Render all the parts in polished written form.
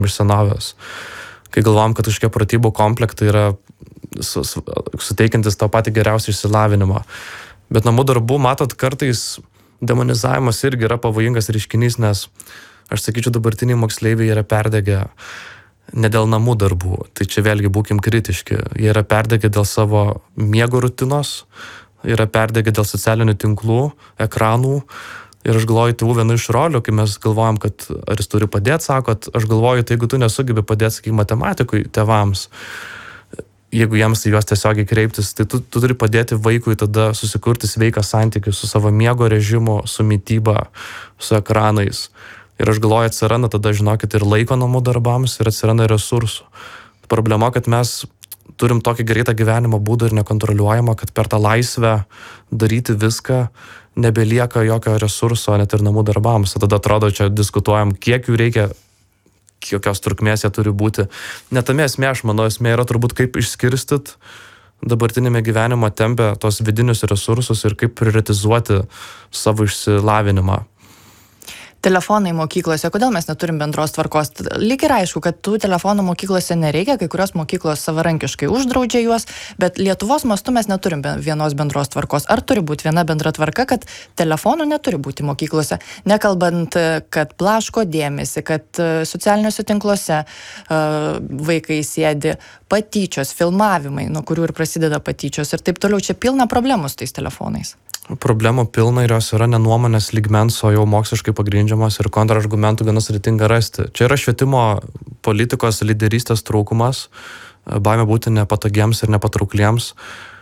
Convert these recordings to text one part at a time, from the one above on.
iš senovės. Kai galvom, kad kažkokie pratybų komplektai yra suteikiantis tau patį geriausią išsilavinimą. Bet namų darbų, matot, kartais demonizavimas irgi yra pavojingas reiškinys, nes aš sakyčiau, dabartiniai moksleiviai yra perdegę ne dėl namų darbų. Tai čia vėlgi būkim kritiški. Jie yra perdegę dėl savo miego rutinos, yra perdegę dėl socialinių tinklų, ekranų. Ir aš galvoju, tėvų viena iš rolių, kai mes galvojam, kad ar jis turi padėti, sakot, aš galvoju, tai jeigu tu nesugebi padėti, sakai, matematikui, tėvams, jeigu jiems į juos tiesiogiai kreiptis, tai tu turi padėti vaikui tada susikurti sveiką santykį su savo miego režimu, su mityba, su ekranais. Ir aš galvoju, atsiranda tada, žinokit, ir laiko namų darbams, ir atsiranda resursų. Problema, kad mes turim tokį greitą gyvenimo būdą ir nekontroliuojamą, kad per tą laisvę daryti viską nebelieka jokio resurso net ir namų darbams. Tada atrodo, čia diskutuojam, kiek jų reikia, kokios trukmės jie turi būti. Net tame esmė, aš manau, esmė yra turbūt kaip išskirstyt dabartinėme gyvenimo tempe tos vidinius resursus ir kaip prioritizuoti savo išsilavinimą. Telefonai mokyklose, kodėl mes neturim bendros tvarkos? Lyg ir aišku, kad tų telefonų mokyklose nereikia, kai kurios mokyklos savarankiškai uždraudžia juos, bet Lietuvos mastu mes neturim vienos bendros tvarkos. Ar turi būti viena bendra tvarka, kad telefonų neturi būti mokyklose? Nekalbant, kad blaško dėmesį, kad socialiniuose tinkluose vaikai sėdi, patyčios, filmavimai, nuo kurių ir prasideda patyčios ir taip toliau. Čia pilna problemų su tais telefonais. Problemų pilna ir jos yra ne nuomonės lygmens, o jau moksliškai pagrindžiamas ir kontrargumentų gana sudėtinga rasti. Čia yra švietimo politikos lyderystės trūkumas, baimė būti nepatogiems ir nepatraukliems.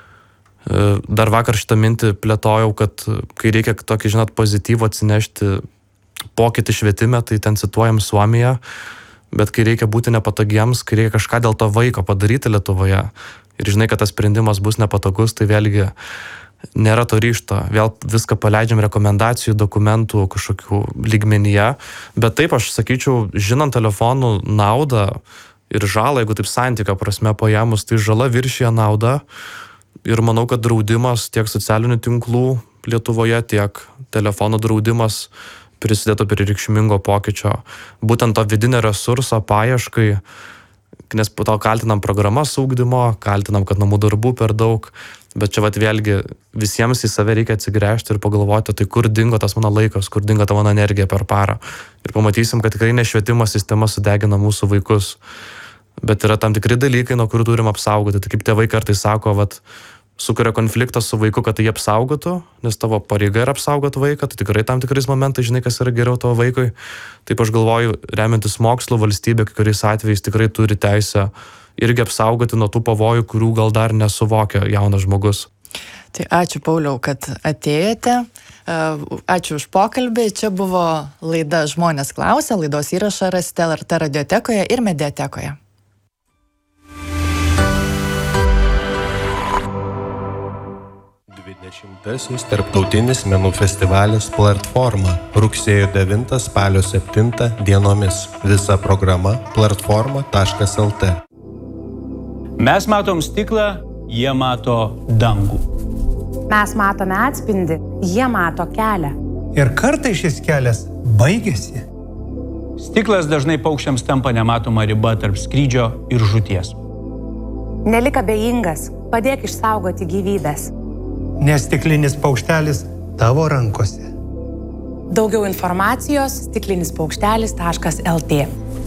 Dar vakar šitą mintį plėtojau, kad kai reikia tokį, žinot, pozityvų atsinešti pokytį švietime, tai ten cituojam Suomiją, bet kai reikia būti nepatogiems, kai reikia kažką dėl to vaiko padaryti Lietuvoje ir žinai, kad tas sprendimas bus nepatogus, tai vėlgi nėra to ryžto. Vėl viską paleidžiam rekomendacijų, dokumentų kažkokių lygmenyje. Bet taip, aš sakyčiau, žinant telefonų naudą ir žalą, jeigu taip santykio prasme paėmus, tai žala viršija naudą. Ir manau, kad draudimas tiek socialinių tinklų Lietuvoje, tiek telefonų draudimas prisidėtų prie reikšmingo pokyčio. Būtent to vidinio resurso paieškai, nes po to kaltinam programas ugdymo, kaltinam, kad namų darbų per daug. Bet čia vėlgi visiems į save reikia atsigręžti ir pagalvoti, tai kur dingo tas mano laikas, kur dingo ta mano energija per parą. Ir pamatysim, kad tikrai ne švietimo sistema sudegina mūsų vaikus, bet yra tam tikri dalykai, nuo kurių turim apsaugoti. Tai kaip tėvai kartais sako, sukuria konfliktą su vaiku, kad tai jie apsaugotų, nes tavo pareiga yra apsaugoti vaiką, tai tikrai tam tikrais momentais žinai, kas yra geriau tavo vaikui. Taip aš galvoju, remiantis mokslu, valstybė kai kuriais atvejais tikrai turi teisę irgi apsaugoti nuo tų pavojų, kurių gal dar nesuvokia jaunas žmogus. Tai ačiū, Pauliau, kad atėjote. Ačiū už pokalbį. Čia buvo laida Žmonės klausia. Laidos įrašą rasite LRT radiotekoje ir mediatekoje. Tarptautinis menų festivalis Platforma. Rugsėjo 9 spalio 7 dienomis. Visa programa platforma.lt. Mes matom stiklą, jie mato dangų. Mes matome atspindį, jie mato kelią. Ir kartais šis kelias baigėsi. Stiklas dažnai paukščiams tampa nematoma riba tarp skrydžio ir žūties. Nelik abejingas, padėk išsaugoti gyvybės. Nes stiklinis paukštelis tavo rankose. Daugiau informacijos stiklinispaukštelis.lt.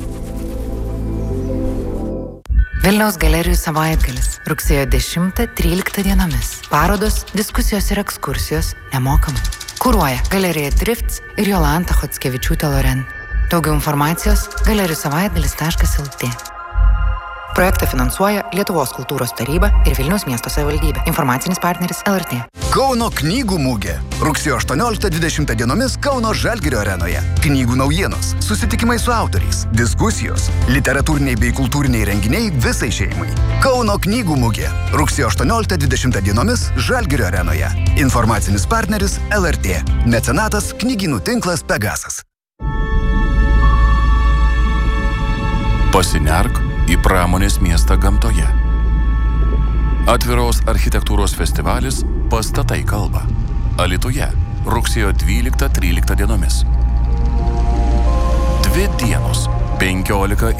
Vilniaus galerijų savaitgalis. Rugsėjo 10-13 dienomis. Parodos, diskusijos ir ekskursijos nemokamai. Kuruoja Galerija Drifts ir Jolanta Chockevičiūtė Loren. Daugiau informacijos galerijusavaitgalis.lt. Projektą finansuoja Lietuvos kultūros taryba ir Vilniaus miesto savivaldybė. Informacinis partneris LRT. Kauno knygų mugė. Rugsėjo 18-20 dienomis Kauno Žalgirio arenoje. Knygų naujienos, susitikimai su autoriais, diskusijos, literatūriniai bei kultūriniai renginiai visai šeimai. Kauno knygų mugė. Rugsėjo 18-20 dienomis Žalgirio arenoje. Informacinis partneris LRT. Mecenatas knygynų tinklas Pegasas. Pasinerk į pramonės miestą gamtoje. Atviros architektūros festivalis Pastatai kalba. Alytuje rugsėjo 12-13 dienomis. 2 dienos, 15